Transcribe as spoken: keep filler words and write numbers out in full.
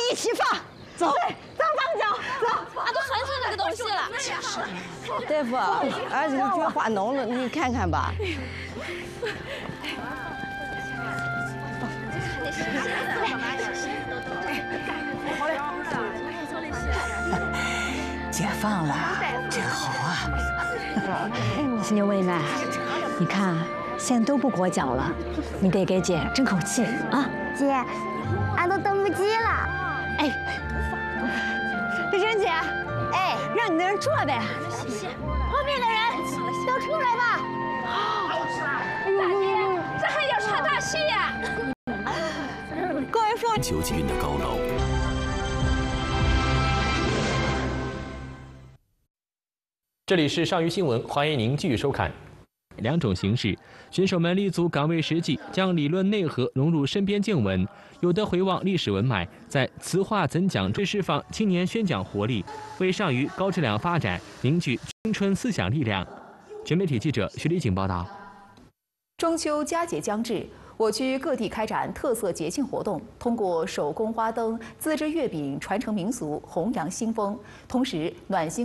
一起放。走，对，咱放脚，走。 俺都算出那个东西了。 大夫，儿子的脚化脓了，你看看吧。 解放了，真好啊！ 犀牛妹妹，你看现在都不裹脚了，你得给姐争口气啊！ 姐，俺都等不及了。 哎，珍姐， 哎， 让你那人坐呗。 后面的人都出来吧。 大姐，这还要穿大戏呀！ 各位父秋季运的高楼。 这里是上虞新闻，欢迎您继续收看。两种形式，选手们立足岗位实际，将理论内核融入身边见闻，有的回望历史文脉，在词话怎讲之释放青年宣讲活力，为上虞高质量发展凝聚青春思想力量。全媒体记者徐丽景报道。 中秋佳节将至，我区各地开展特色节庆活动，通过手工花灯、自制月饼传承民俗，弘扬新风，同时暖心。